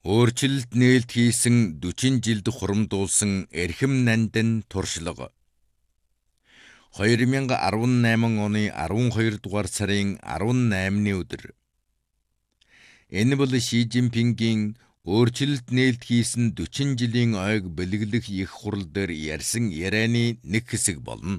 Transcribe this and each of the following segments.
Өөрчлөлт нээлт хийсэн 40 жилд хурамдуулсан эрхэм нандин туршлага. 2018 оны 12 дугаар сарын 18-ны өдөр. Энэ бол Ши Жинпингийн өөрчлөлт нээлт хийсэн 40 жилийн ойг бэлэглэх их хурал дээр ярьсан ярианы нэг хэсэг болно.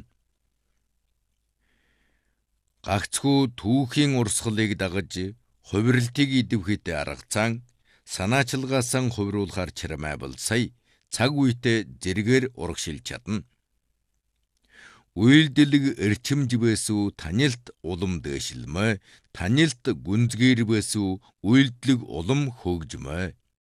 Гагцхүү түүхийн урсгалыг дагаж, хувирлтыг идэвхтэй аргацаан, санаачилгаасан хувируулахар чармайбал сая цаг үедээ зэргээр урагшилж чадна. Үйлдэлэг эрчимж байсуу танилт улам дээшилмэ, танилт гүнзгийр байсуу үйлдэлэг улам хөгжмэ.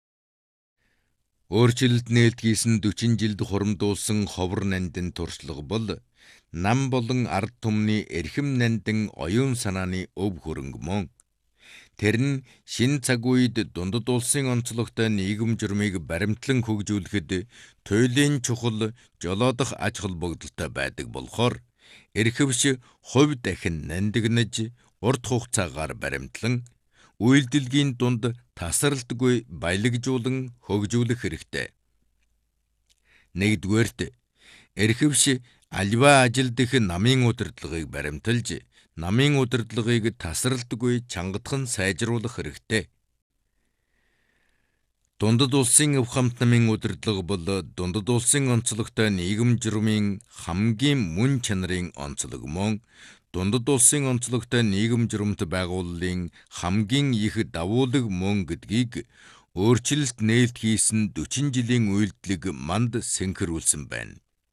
Өөрчлөлт нээлт хийсэн 40 жилд хурамдуулсан ховор нандин туршлага бол нам болон ард түмний эрхэм нандин оюун санааны өв хөрөнгө мөн. Тэр нь шинэ цаг үед дундад улсын онцлогтой нийгэм журмыг баримтлан хөгжүүлэхэд туйлын чухал жолоодох аж холбогдолтой байдаг болохоор эрхэвш хувь дахин нандинаж урт хугацаагаар баримтлан үйлдэлгийн дунд тасралтгүй баялагжуулан хөгжүүлэх хэрэгтэй. Нэгдүгээрт эрхэвш аливаа ажил дэх намын удирдлагыг баримталж, намын удирдлагыг тасралтгүй чангатхан сайжруулах хэрэгтэй. Дундад улсын өв хамт намын удирдлага бол дундад улсын онцлогтой нийгэм журмын хамгийн мөн чанарын онцлог мөн дундад улсын онцлогтой нийгэм журмт байгууллын хамгийн их давуулаг мөн гэдгийг өөрчлөлт нээлт хийсэн 40 жилийн үйлдэлэг манд сэнхэрүүлсэн байна.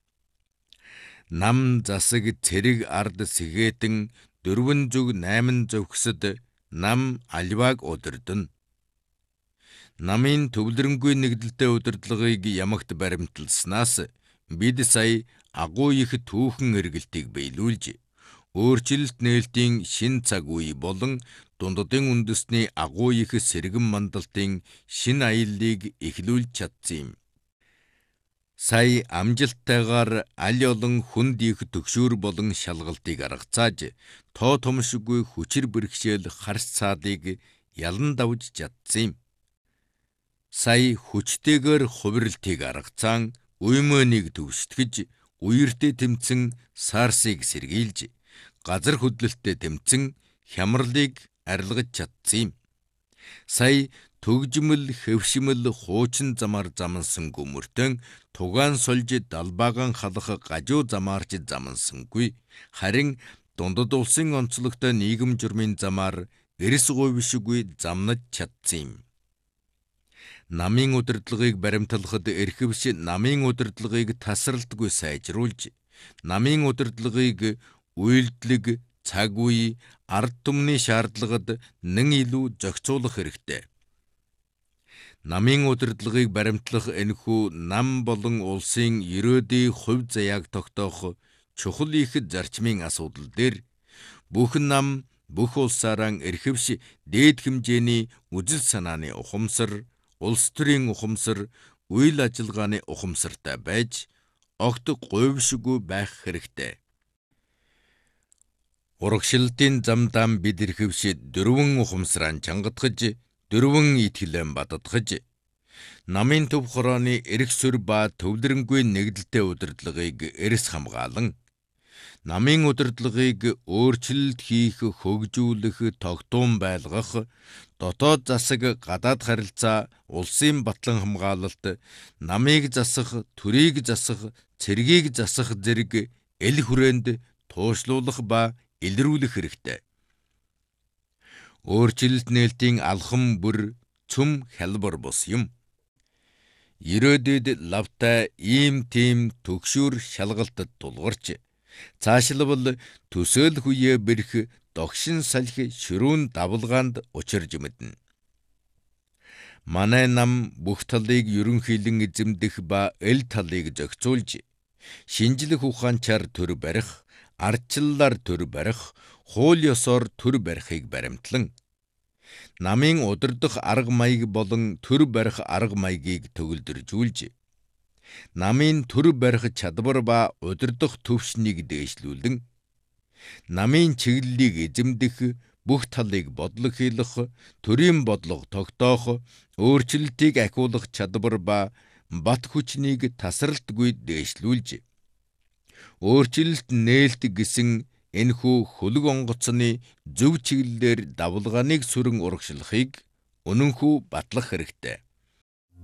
Нам засаг цэрэг ард сэхэтэн 4 зүг 8 зөвхсөд нам аливааг удирдана. Намын төвлөрөнгүй нэгдэлтэй удирдлагыг ямагт баримталснаас бид сая агуу их түүхэн эргэлтийг биелүүлж, өөрчлөлт нээлтийн шин цаг үе болон дундадын үндэсний агуу их сэргэн мандалтын шин аяллыг эхлүүлж чадсан юм. Сая амжилттайгаар аль олон хүнд их төгшүүр болон шалгалтыг аргацааж, тоо томшгүй хүчир бэрхшээл харс цаадыг ялан давж чадсан юм. Сая хүчтэйгээр хувирлтыг аргацаан, уймөөнийг төвштгэж, үертэй тэмцэн сарсыг сэргийлж, газар хөдлөлтөд тэмцэн хямралыг арилгаж чадсан юм. Сая төгжмөл, хэвшмэл, хуучин замаар замансан гүмөртөн тугаан сольж далбаагаан халах гажуу замаарч замансангүй. Харин дундад улсын онцлогтой нийгэм журмын замаар эрс гуйвшгүй замнаж чадсан юм. Намын удирдлагыг баримтлахад эрхэвш намын удирдлагыг тасралтгүй сайжруулж, намын удирдлагыг үйлдэлэг, цаг үе, ард түмний шаардлагад нэн илүү зохицуулах хэрэгтэй. Намын удирдлагыг баримтлах энэхүү нам болон улсын ерөөдийн хувь заяаг тогтоох чухал их зарчмын асуудал дээр бүх нам, бүх улсаараа эрхэвш дээд хэмжээний үзэл санааны ухамсар, улс төрийн ухамсар, үйл ажиллагааны ухамсартай байж, огт гуйвшгүй байх хэрэгтэй. Урагшилтын замдаа бид эрхэвш дөрвөн ухамсараа чангатгаж, дөрвөн итгэлэн баддгаж, намын төв хорооны эрх суурь ба төвлөрөнгүй нэгдэлтэй удирдлагыг эрс хамгаалан, намын удирдлагыг өөрчлөлт хийх, хөгжүүлэх, тогтуун байлгах, дотоод засаг, гадаад харилцаа, улсын батлан хамгаалалт, намыг засах, төрийг засах, цэргийг засах зэрэг эл хүрээнд туушлуулах ба илрүүлэх хэрэгтэй. Өөрчлөлт нээлтийн алхам бүр цөм хялбар бус юм. Ерөөдөд лавтай ийм тийм төгшүүр шалгалтад тулгарч, цаашлбал төсөөлөх үе бэрх догшин салхи ширүүн давлгаанд учирж мэднэ. Манай нам бүх талыг ерөнхийлөн эзэмдэх ба эл талыг зохицуулж, шинжлэх ухаанчаар төр барих, ардчиллаар төр барих, хууль ёсоор төр барихыг баримтлан, намын удирдах арга маяг болон төр барих арга маягийг төгөлдржүүлж, намын төр барих чадвар ба удирдах төвшнийг дээшлүүлэн, намын чиглэлийг эзэмдэх, бүх талыг бодлогхийлэх, төрийн бодлого тогтоох, өөрчлөлтийг ахиулах чадвар ба бат хүчнийг тасралтгүй дээшлүүлжээ. Өөрчлөлт нээлт гэсэн энэхүү хөлөг онгоцны зөв чиглэлээр давлгааныг сүрэн урагшлахыг үнэнхүү батлах хэрэгтэй.